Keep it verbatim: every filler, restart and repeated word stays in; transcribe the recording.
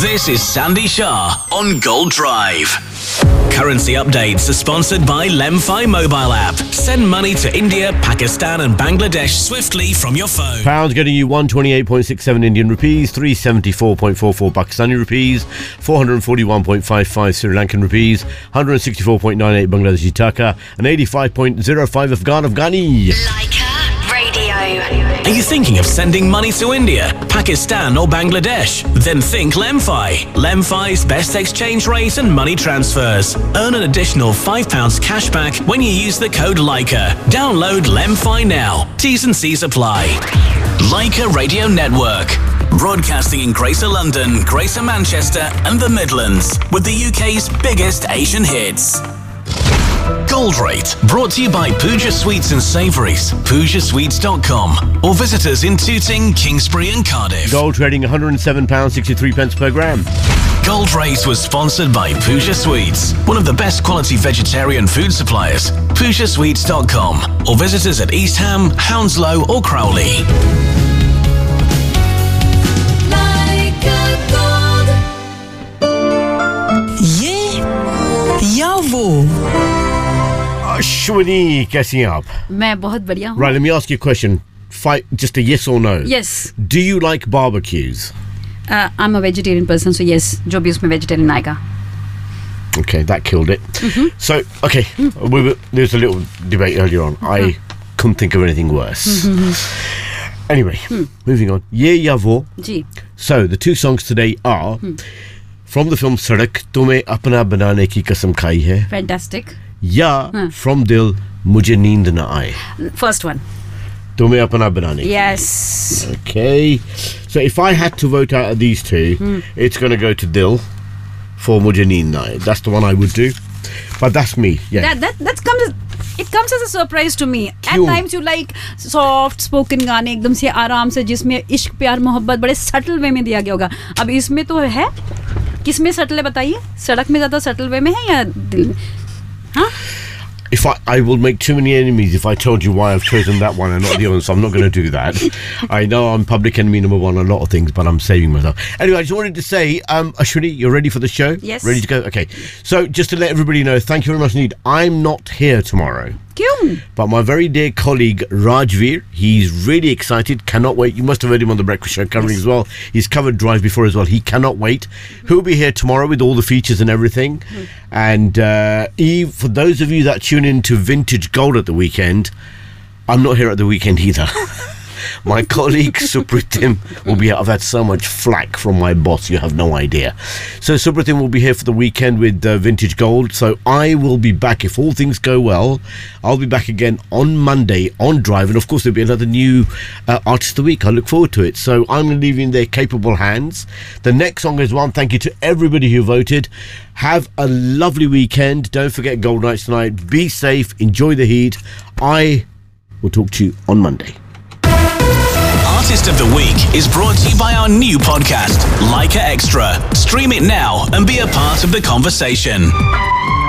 This is Sandy Shah on Gold Drive. Currency updates are sponsored by Lemfi mobile app. Send money to India, Pakistan and Bangladesh swiftly from your phone. Pounds getting you one twenty-eight point six seven Indian rupees, three seventy-four point four four Pakistani rupees, four forty-one point five five Sri Lankan rupees, one sixty-four point nine eight Bangladeshi taka, and eighty-five point zero five Afghan Afghani. Leica Radio. Are you thinking of sending money to India, Pakistan or Bangladesh? Then think Lemfi. Lemfi's best exchange rate and money transfers. Earn an additional five pounds cash back when you use the code Leica. Download Lemfi now. T's and C's apply. Leica Radio Network. Broadcasting in Greater London, Greater Manchester and the Midlands with the U K's biggest Asian hits. Gold Rate, brought to you by Pooja Sweets and Savouries, pooja sweets dot com, or visit us in Tooting, Kingsbury and Cardiff. Gold trading one hundred seven pounds sixty-three per gram. Gold Rate was sponsored by Pooja Sweets, one of the best quality vegetarian food suppliers, pooja sweets dot com, or visit us at East Ham, Hounslow or Crowley. ये या वो Ashwini, कैसी हैं आप? मैं बहुत बढ़िया हूँ. Right, let me ask you a question. Fight, just a yes or no. Yes. Do you like barbecues? Uh, I'm a vegetarian person, so yes, जो भी उसमें vegetarian आएगा. Okay, that killed it. Mm-hmm. So, okay, mm. we were, there was a little debate earlier on. Uh-huh. I couldn't think of anything worse. Mm-hmm. Anyway, mm. moving on. Ye ya wo. Ji. So, the two songs today are mm. from the film Sadak, तुम्हें अपना बनाने की कसम खाई है. Fantastic. या हाँ. from दिल मुझे नींद न आए. First one. तुम्हें अपना बनाने. Yes. Okay. So if I had to vote out of these two, mm. it's going to go to Dil for मुझे नींद न आए. That's the one I would do. But that's me. Yeah. That that that comes as, it comes as a surprise to me. क्यों? At times you like soft spoken गाने एकदम से आराम से जिसमें इश्क प्यार मोहब्बत बड़े subtle वे में दिया गया होगा. अब इसमें तो है. किसमें subtle है बताइए? सड़क में ज़्यादा subtle वे में है या दिल में? Huh? If I, I will make too many enemies if I told you why I've chosen that one and not the other, so I'm not going to do that. I know I'm public enemy number one on a lot of things, but I'm saving myself. Anyway, I just wanted to say, um, Ashwini, you're ready for the show? Yes. Ready to go? Okay. So just to let everybody know, thank you very much indeed. I'm not here tomorrow. क्यों? But my very dear colleague Rajveer, he's really excited, cannot wait. You must have heard him on the Breakfast Show covering yes. as well. He's covered Drive before as well. He cannot wait. He'll be here tomorrow with all the features and everything. Mm. And uh, Eve, for those of you that tune in to Vintage Gold at the weekend, I'm not here at the weekend either. My colleague Supratim will be here. I've had so much flack from my boss, you have no idea. So Supratim will be here for the weekend with uh, Vintage Gold. So I will be back, if all things go well, I'll be back again on Monday on Drive. And of course there'll be another new uh, Artist of the Week. I look forward to it. So I'm going to leave you in their capable hands. The next song is one. Thank you to everybody who voted. Have a lovely weekend. Don't forget Gold Nights tonight. Be safe. Enjoy the heat. I will talk to you on Monday. Artist of the Week is brought to you by our new podcast, Leica Extra. Stream it now and be a part of the conversation.